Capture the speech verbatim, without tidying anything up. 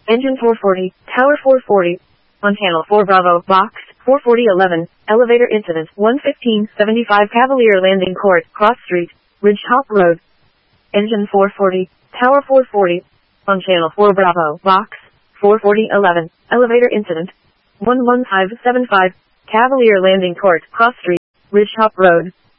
Engine four forty, Tower four forty. On Channel four Bravo, Box, four forty eleven, Elevator Incident, one fifteen seventy-five Cavalier Landing Court, Cross Street, Ridgetop Road. Engine four forty, Tower four forty. On Channel four Bravo, Box, four forty eleven, Elevator Incident, one one five seven five, Cavalier Landing Court, Cross Street, Ridgetop Road.